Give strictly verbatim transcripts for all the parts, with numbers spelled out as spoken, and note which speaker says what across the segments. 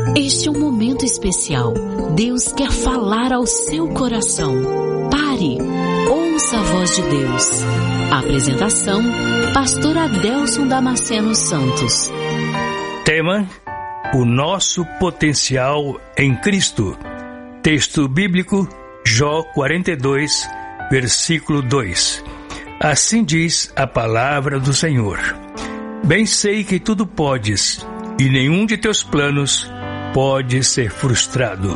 Speaker 1: Este é um momento especial. Deus quer falar ao seu coração. Pare, ouça a voz de Deus. Apresentação, pastor Adelson Damasceno Santos.
Speaker 2: Tema: o nosso potencial em Cristo. Texto bíblico, Jó quarenta e dois, versículo dois. Assim diz a palavra do Senhor: Bem sei que tudo podes, e nenhum de teus planos pode ser frustrado.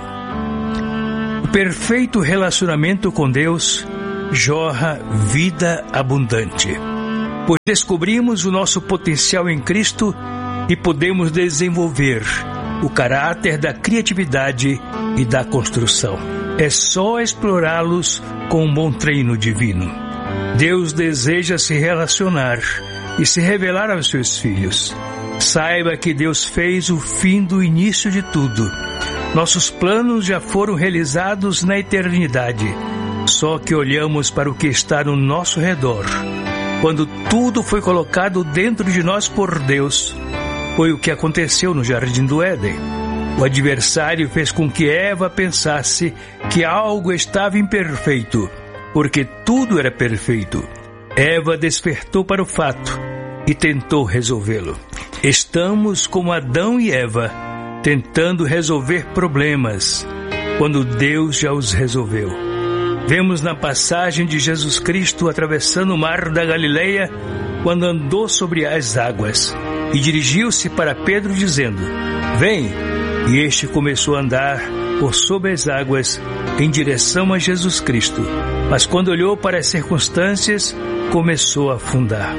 Speaker 2: O perfeito relacionamento com Deus jorra vida abundante, pois descobrimos o nosso potencial em Cristo e podemos desenvolver o caráter da criatividade e da construção. É só explorá-los com um bom treino divino. Deus deseja se relacionar e se revelar aos seus filhos. Saiba que Deus fez o fim do início de tudo. Nossos planos já foram realizados na eternidade, só que olhamos para o que está no nosso redor. Quando tudo foi colocado dentro de nós por Deus, foi o que aconteceu no Jardim do Éden. O adversário fez com que Eva pensasse que algo estava imperfeito, porque tudo era perfeito. Eva despertou para o fato e tentou resolvê-lo. Estamos como Adão e Eva, tentando resolver problemas, quando Deus já os resolveu. Vemos na passagem de Jesus Cristo atravessando o mar da Galileia, quando andou sobre as águas, e dirigiu-se para Pedro dizendo: Vem! E este começou a andar por sobre as águas em direção a Jesus Cristo. Mas quando olhou para as circunstâncias, começou a afundar.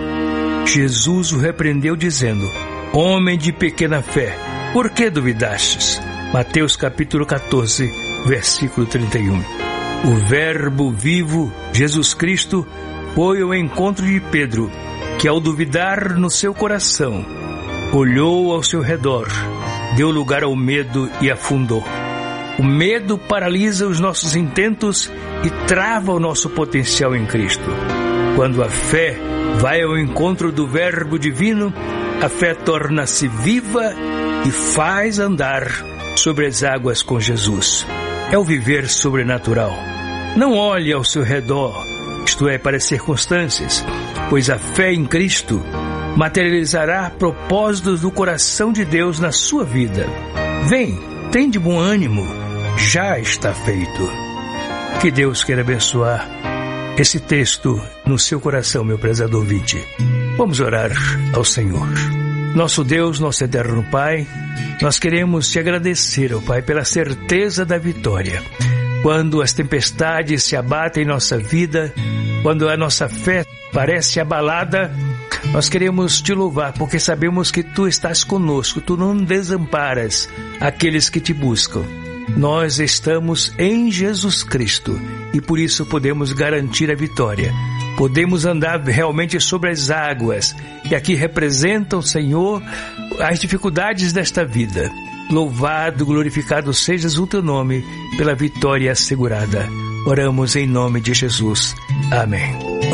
Speaker 2: Jesus o repreendeu dizendo: Homem de pequena fé, por que duvidastes? Mateus capítulo catorze, versículo trinta e um. O Verbo vivo, Jesus Cristo, foi ao encontro de Pedro, que ao duvidar no seu coração, olhou ao seu redor, deu lugar ao medo e afundou. O medo paralisa os nossos intentos e trava o nosso potencial em Cristo. Quando a fé vai ao encontro do Verbo divino, a fé torna-se viva e faz andar sobre as águas com Jesus. É o viver sobrenatural. Não olhe ao seu redor, isto é, para as circunstâncias, pois a fé em Cristo materializará propósitos do coração de Deus na sua vida. Vem, tem de bom ânimo, já está feito. Que Deus queira abençoar esse texto no seu coração, meu prezado ouvinte. Vamos orar ao Senhor. Nosso Deus, nosso eterno Pai, nós queremos te agradecer, ó Pai, pela certeza da vitória. Quando as tempestades se abatem em nossa vida, quando a nossa fé parece abalada, nós queremos te louvar, porque sabemos que tu estás conosco, tu não desamparas aqueles que te buscam. Nós estamos em Jesus Cristo e por isso podemos garantir a vitória. Podemos andar realmente sobre as águas, que aqui representam, Senhor, as dificuldades desta vida. Louvado, glorificado sejas o teu nome pela vitória assegurada. Oramos em nome de Jesus. Amém.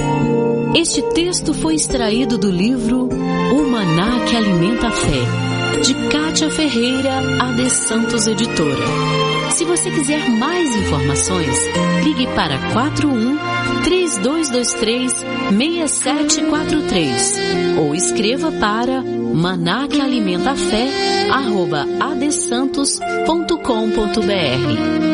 Speaker 1: Este texto foi extraído do livro O Maná que Alimenta a Fé, de Kátia Ferreira, A D Santos Editora. Se você quiser mais informações, ligue para quatro um, três dois dois três, seis sete quatro três ou escreva para maná que alimenta a fé arroba adsantos ponto com ponto br.